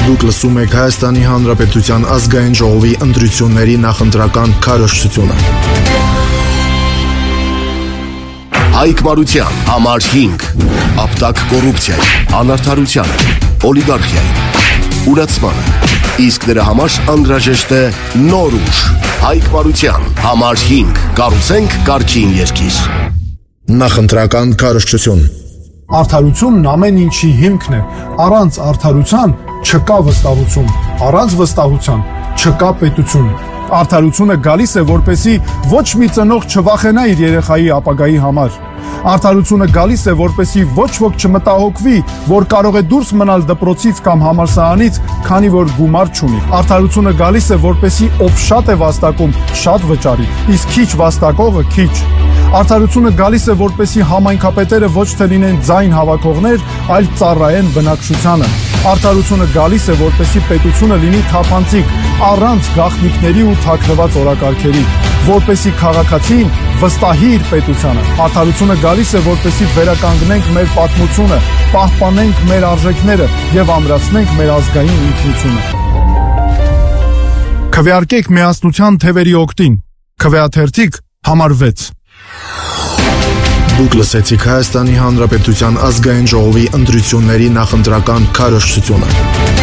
Դուք լսում եք Հայաստանի Հանրապետության ազգային ժողովի ընտրությունների նախընտրական քարոզչությունը։ Հայկ Մարության համար 5 ապտակ կոռուպցիայի, անարդարության, օլիգարխիայի, ուրացմանը, իսկ դրա համար անհրաժեշտ է նոր ուժ։ Հայկ Մարության համար 5 կառուցենք կարգին երկիր։ Նախընտրական քարոզչություն։ Արդարությունն ամեն ինչի հիմքն է։ Առանց արդարության չկա վստահություն, առանց վստահության չկա պետություն։ Արդարությունը գալիս է, որպեսզի ոչ մի ծնող չվախենա իր երեխայի ապագայի համար։ Արդարությունը գալիս է, որպեսզի ոչ ոք չմտահոգվի, որ կարող է դուրս մնալ դպրոցից կամ համալսարանից, քանի որ գումար չունի։ Արդարությունը գալիս է, որպեսզի ով շատ է վաստակում, շատ վճարի, իսկ քիչ վաստակողը քիչ։ Արդարությունը գալիս է, որպեսզի համայնքապետերը ոչ թե լինեն ձայն հավաքողներ, այլ ծառայեն բնակչությանը։ Արդարությունը գալիս է, որպեսզի պետությունը լինի թափանցիկ, առանց գաղտնիքների ու թաքնված օրակարգերի, որպեսզի քաղաքացին վստահի իր պետությանը։ Արդարությունը գալիս է, որպեսզի վերականգնենք մեր պատմությունը, պահպանենք մեր արժեքները եւ ամրացնենք մեր ազգային ինքնությունը։ Քվեարկեք միասնության թևերի օգտին։ Քվեաթերթիկ համար 6։ Դուք լսեցիք Հայաստանի Հանրապետության ազգային ժողովի ընտրությունների նախընտրական քարոզչությունը։